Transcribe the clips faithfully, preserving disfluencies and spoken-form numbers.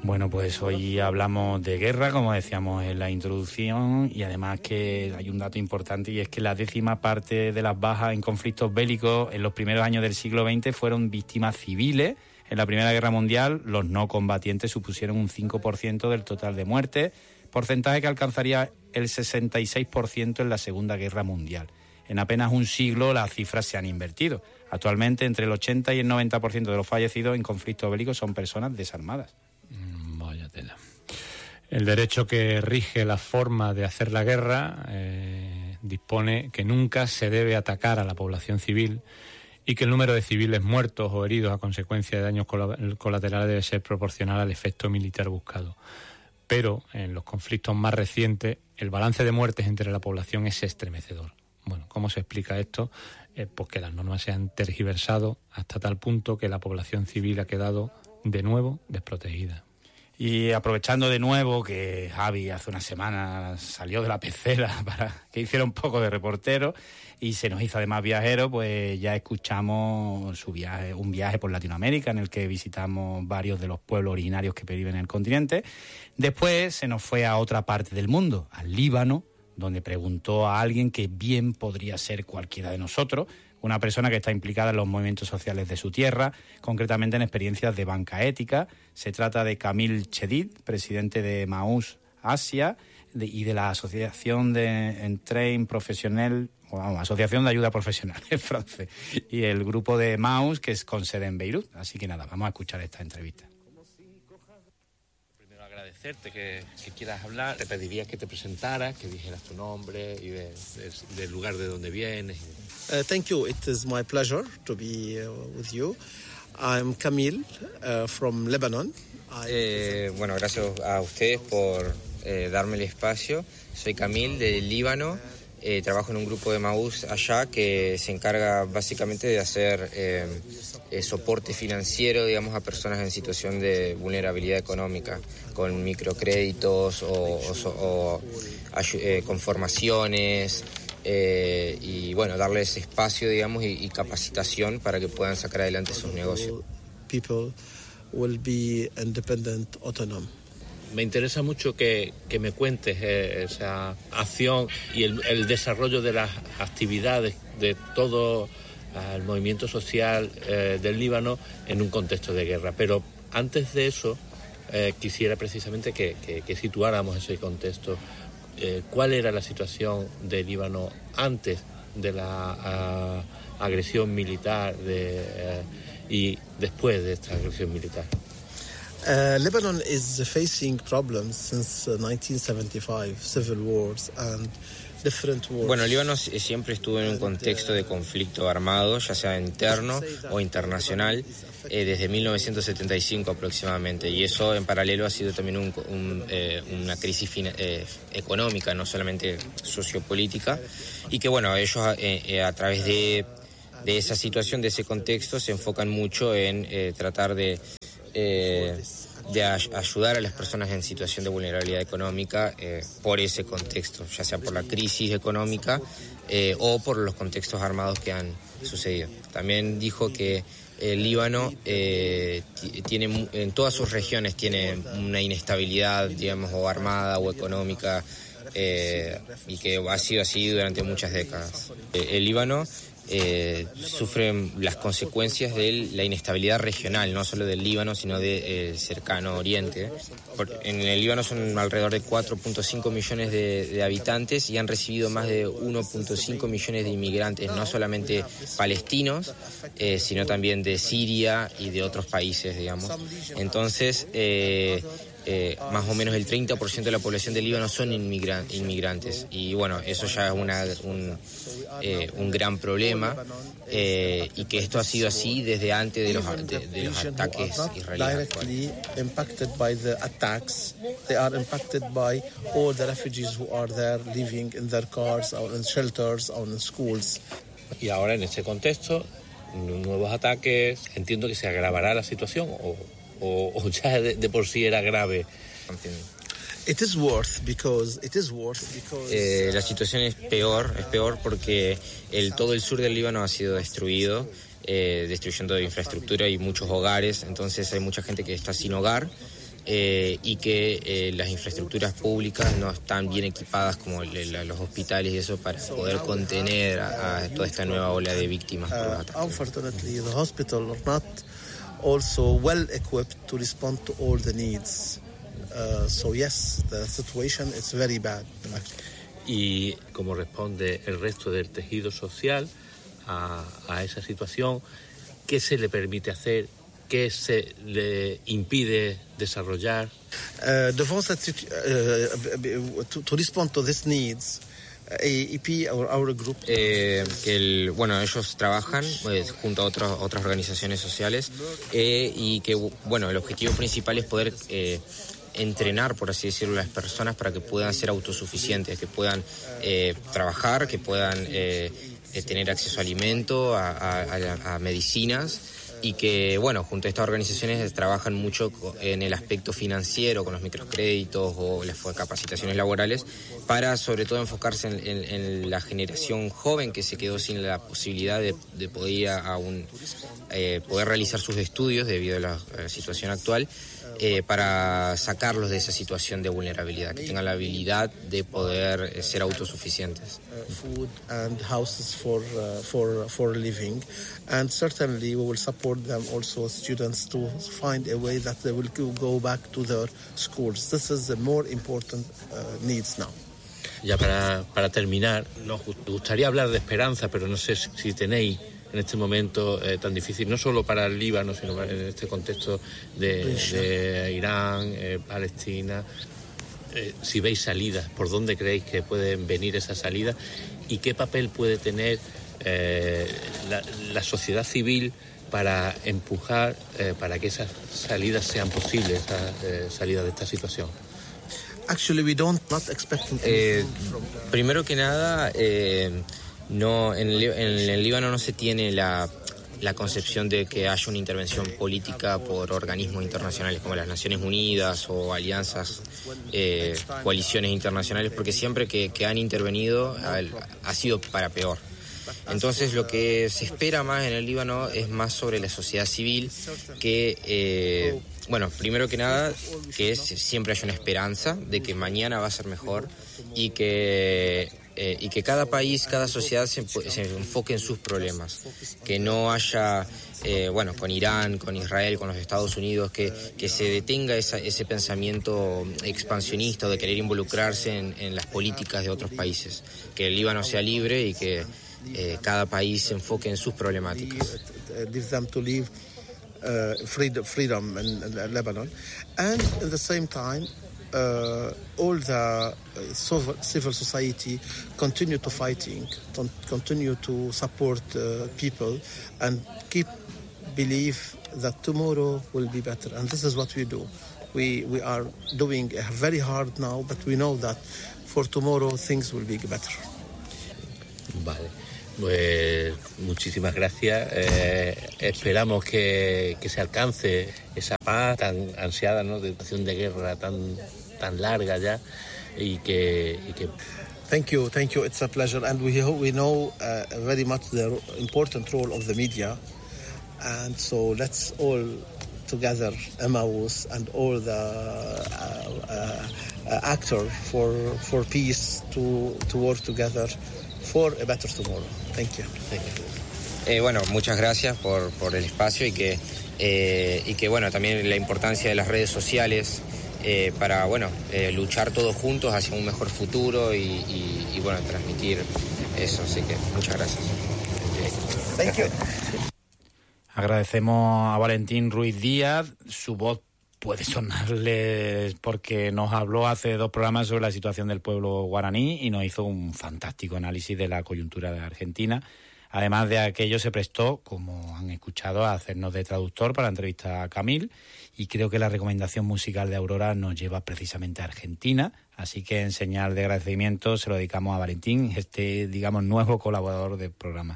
Bueno, pues hoy hablamos de guerra, como decíamos en la introducción, y además que hay un dato importante, y es que la décima parte de las bajas en conflictos bélicos en los primeros años del siglo veinte fueron víctimas civiles. En la Primera Guerra Mundial, los no combatientes supusieron un cinco por ciento del total de muertes, porcentaje que alcanzaría el sesenta y seis por ciento en la Segunda Guerra Mundial. En apenas un siglo las cifras se han invertido. Actualmente, entre el ochenta y el noventa por ciento de los fallecidos en conflictos bélicos son personas desarmadas. Vaya tela. El derecho que rige la forma de hacer la guerra eh, dispone que nunca se debe atacar a la población civil y que el número de civiles muertos o heridos a consecuencia de daños colaterales debe ser proporcional al efecto militar buscado. Pero en los conflictos más recientes el balance de muertes entre la población es estremecedor. Bueno, ¿cómo se explica esto? Eh, pues que las normas se han tergiversado hasta tal punto que la población civil ha quedado de nuevo desprotegida. Y aprovechando de nuevo que Javi hace una semana salió de la pecera para que hiciera un poco de reportero y se nos hizo además viajero, pues ya escuchamos su viaje, un viaje por Latinoamérica en el que visitamos varios de los pueblos originarios que viven en el continente. Después se nos fue a otra parte del mundo, al Líbano, donde preguntó a alguien que bien podría ser cualquiera de nosotros, una persona que está implicada en los movimientos sociales de su tierra, concretamente en experiencias de banca ética. Se trata de Camille Chedid, presidente de Maús Asia de, y de la Asociación de Entrain Professionnel, o vamos, Asociación de Ayuda Profesional en francés, y el grupo de Maús, que es con sede en Beirut. Así que nada, vamos a escuchar esta entrevista. Primero agradecerte que, que quieras hablar. Te pediría que te presentaras, que dijeras tu nombre y de, de, del lugar de donde vienes. Uh, thank you. It is my pleasure to be uh, with you. I'm Camille uh, from Lebanon. Eh, bueno, gracias a ustedes por eh, darme el espacio. Soy Camille del Líbano. Eh, trabajo en un grupo de Maús allá que se encarga básicamente de hacer eh, eh, soporte financiero, digamos, a personas en situación de vulnerabilidad económica, con microcréditos o, o, o eh, con formaciones. Eh, y bueno, darles espacio, digamos, y, y capacitación para que puedan sacar adelante sus negocios. People will be independent, autonomous. Me interesa mucho que, que me cuentes eh, esa acción y el, el desarrollo de las actividades de todo eh, el movimiento social eh, del Líbano en un contexto de guerra. Pero antes de eso, eh, quisiera precisamente que, que, que situáramos ese contexto. Eh, ¿Cuál era la situación del Líbano antes de la uh, agresión militar de, uh, y después de esta agresión militar? Uh, Lebanon is facing problems since uh, nineteen seventy-five, civil wars and different wars. Bueno, Líbano siempre estuvo en un contexto de conflicto armado, ya sea interno o internacional, eh, desde mil novecientos setenta y cinco aproximadamente, y eso en paralelo ha sido también un, un, eh, una crisis fina, eh, económica, no solamente sociopolítica, y que bueno, ellos eh, eh, a través de, de esa situación, de ese contexto, se enfocan mucho en eh, tratar de Eh, de ay- ayudar a las personas en situación de vulnerabilidad económica eh, por ese contexto, ya sea por la crisis económica eh, o por los contextos armados que han sucedido. También dijo que el Líbano eh, t- tiene en todas sus regiones tiene una inestabilidad, digamos, o armada o económica, eh, y que ha sido así durante muchas décadas. Eh, el Líbano Eh, sufren las consecuencias de la inestabilidad regional, no solo del Líbano, sino del eh, cercano Oriente. Por, en el Líbano son alrededor de cuatro punto cinco millones de, de habitantes y han recibido más de uno punto cinco millones de inmigrantes, no solamente palestinos, eh, sino también de Siria y de otros países, digamos. Entonces, eh, Eh, más o menos el treinta por ciento de la población del Líbano son inmigran- inmigrantes y bueno, eso ya es una, un, eh, un gran problema eh, y que esto ha sido así desde antes de los, de, de los ataques israelíes. Directly impacted by the attacks, they are impacted by all the refugees who are there living in their cars or in shelters or in schools. Y ahora en este contexto, nuevos ataques, entiendo que se agravará la situación o... O, o ya de, de por sí era grave. It is worse because it is worse because eh, la situación es peor, es peor porque el todo el sur del Líbano ha sido destruido, eh, destruyendo infraestructura y muchos hogares. Entonces hay mucha gente que está sin hogar eh, y que eh, las infraestructuras públicas no están bien equipadas como le, la, los hospitales y eso para poder contener a, a toda esta nueva ola de víctimas por los ataques. Uh, unfortunately, the hospital are not also well equipped to respond to all the needs. Uh, so yes, the situation is very bad. Y cómo responde el resto del tejido social a, a esa situación, qué se le permite hacer, qué se le impide desarrollar. Uh, devant cette situ- uh, to, to respond to these needs, A E P, our, our group. Eh, que el, bueno, ellos trabajan pues, junto a otras otras organizaciones sociales eh, y que bueno, el objetivo principal es poder eh, entrenar, por así decirlo, a las personas para que puedan ser autosuficientes, que puedan eh, trabajar, que puedan eh, tener acceso a alimento, a, a, a, a medicinas, y que, bueno, junto a estas organizaciones trabajan mucho en el aspecto financiero, con los microcréditos o las capacitaciones laborales, para sobre todo enfocarse en, en, en la generación joven que se quedó sin la posibilidad de, de poder ir a un, eh, poder realizar sus estudios debido a la, a la situación actual, eh, para sacarlos de esa situación de vulnerabilidad, que tengan la habilidad de poder eh, ser autosuficientes. Food and houses for uh, for for living, and certainly we will support them also, students, to find a way that they will go back to their schools. This is the more important uh, needs now. Ya para, para terminar, nos gustaría hablar de esperanza, pero no sé si tenéis en este momento eh, tan difícil, no solo para el Líbano, sino en este contexto de, de Irán, eh, Palestina, eh, si veis salidas, por dónde creéis que pueden venir esas salidas y qué papel puede tener eh, la, la sociedad civil para empujar eh, para que esas salidas sean posibles, esas eh, salidas de esta situación. Actually, we don't not expecting eh, primero que nada, eh, no en el, en el Líbano no se tiene la, la concepción de que haya una intervención política por organismos internacionales como las Naciones Unidas o alianzas, eh, coaliciones internacionales, porque siempre que, que han intervenido ha, ha sido para peor. Entonces lo que se espera más en el Líbano es más sobre la sociedad civil, que, eh, bueno, primero que nada, que es, siempre haya una esperanza de que mañana va a ser mejor y que, eh, y que cada país, cada sociedad se, se enfoque en sus problemas, que no haya, eh, bueno, con Irán, con Israel, con los Estados Unidos, que, que se detenga esa, ese pensamiento expansionista de querer involucrarse en, en las políticas de otros países, que el Líbano sea libre y que Eh, cada país se enfoque en sus problemáticas. Leave them to live uh, freedom, freedom in, in Lebanon, and at the same time, uh, all the civil society continue to fighting, continue to support uh, people, and keep believe that tomorrow will be better. And this is what we do. We we are doing very hard now, but we know that for tomorrow things will be better. Vale. Pues muchísimas gracias. Eh, esperamos que, que se alcance esa paz tan ansiada, ¿no? De situación de guerra tan tan larga ya y que, y que... Thank you, thank you. It's a pleasure, and we we know uh, very much the important role of the media, and so let's all together, Emmaus and all the uh, uh, actors for for peace to to work together for a better tomorrow. Thank you. Thank you. Eh, bueno, muchas gracias por, por el espacio y que, eh, y que, bueno, también la importancia de las redes sociales eh, para, bueno, eh, luchar todos juntos hacia un mejor futuro y, y, y, bueno, transmitir eso. Así que muchas gracias. Thank you. Agradecemos a Valentín Ruiz Díaz. Su voz puede sonarles porque nos habló hace dos programas sobre la situación del pueblo guaraní y nos hizo un fantástico análisis de la coyuntura de Argentina. Además de aquello, se prestó, como han escuchado, a hacernos de traductor para la entrevista a Camil, y creo que la recomendación musical de Aurora nos lleva precisamente a Argentina, así que en señal de agradecimiento se lo dedicamos a Valentín, este, digamos, nuevo colaborador del programa.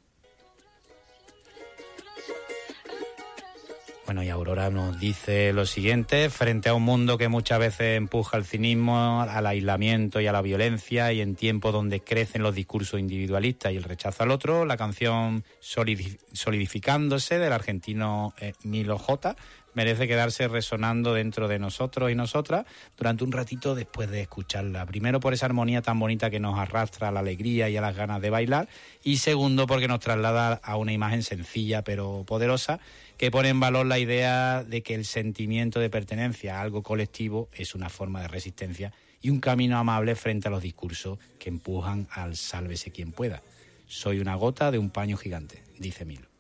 Bueno, y Aurora nos dice lo siguiente: frente a un mundo que muchas veces empuja al cinismo, al aislamiento y a la violencia, y en tiempos donde crecen los discursos individualistas y el rechazo al otro, la canción Solidificándose del argentino eh, Milo J merece quedarse resonando dentro de nosotros y nosotras durante un ratito después de escucharla. Primero por esa armonía tan bonita que nos arrastra a la alegría y a las ganas de bailar, y segundo porque nos traslada a una imagen sencilla pero poderosa que pone en valor la idea de que el sentimiento de pertenencia a algo colectivo es una forma de resistencia y un camino amable frente a los discursos que empujan al sálvese quien pueda. Soy una gota de un paño gigante, dice Milo.